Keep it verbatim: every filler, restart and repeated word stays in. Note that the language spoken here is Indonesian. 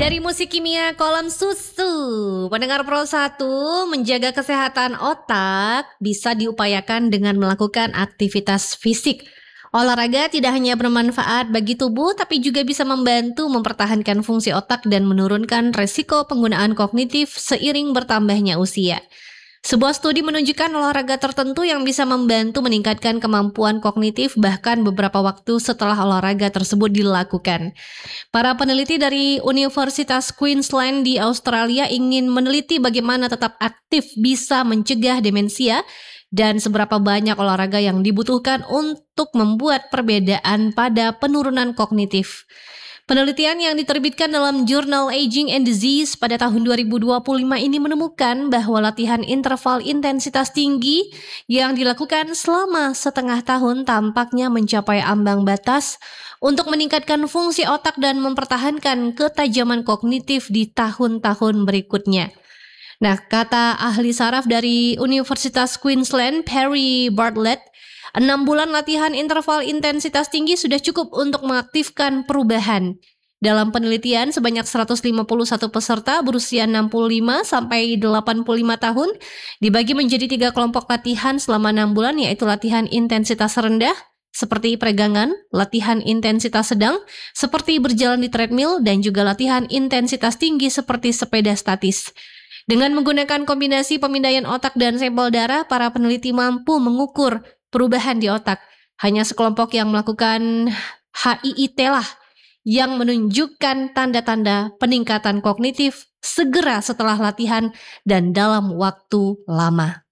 Dari musik kimia kolam susu, pendengar Pro satu, menjaga kesehatan otak bisa diupayakan dengan melakukan aktivitas fisik. Olahraga tidak hanya bermanfaat bagi tubuh, tapi juga bisa membantu mempertahankan fungsi otak dan menurunkan resiko penggunaan kognitif seiring bertambahnya usia. Sebuah studi menunjukkan olahraga tertentu yang bisa membantu meningkatkan kemampuan kognitif bahkan beberapa waktu setelah olahraga tersebut dilakukan. Para peneliti dari Universitas Queensland di Australia ingin meneliti bagaimana tetap aktif bisa mencegah demensia dan seberapa banyak olahraga yang dibutuhkan untuk membuat perbedaan pada penurunan kognitif. Penelitian yang diterbitkan dalam jurnal Aging and Disease pada tahun dua ribu dua puluh lima ini menemukan bahwa latihan interval intensitas tinggi yang dilakukan selama setengah tahun tampaknya mencapai ambang batas untuk meningkatkan fungsi otak dan mempertahankan ketajaman kognitif di tahun-tahun berikutnya. Nah, kata ahli saraf dari Universitas Queensland, Perry Bartlett, enam bulan latihan interval intensitas tinggi sudah cukup untuk mengaktifkan perubahan. Dalam penelitian, sebanyak seratus lima puluh satu peserta berusia enam puluh lima sampai delapan puluh lima tahun dibagi menjadi tiga kelompok latihan selama enam bulan, yaitu latihan intensitas rendah, seperti peregangan, latihan intensitas sedang, seperti berjalan di treadmill, dan juga latihan intensitas tinggi seperti sepeda statis. Dengan menggunakan kombinasi pemindaian otak dan sampel darah, para peneliti mampu mengukur perubahan di otak. Hanya sekelompok yang melakukan H I I T lah yang menunjukkan tanda-tanda peningkatan kognitif segera setelah latihan dan dalam waktu lama.